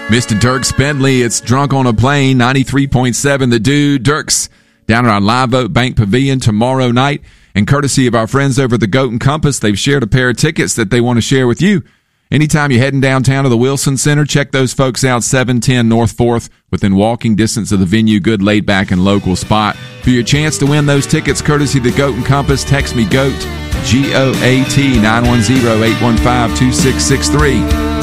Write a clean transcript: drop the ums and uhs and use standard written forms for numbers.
Mr. Dirk Spendley, it's Drunk on a Plane, 93.7 The Dude. Dirk's down at our Live Oak Bank Pavilion tomorrow night. And courtesy of our friends over at the Goat and Compass, they've shared a pair of tickets that they want to share with you. Anytime you're heading downtown to the Wilson Center, check those folks out, 710 North 4th, within walking distance of the venue. Good, laid back, and local spot. For your chance to win those tickets, courtesy of the Goat and Compass, text me GOAT, GOAT, 910-815-2663.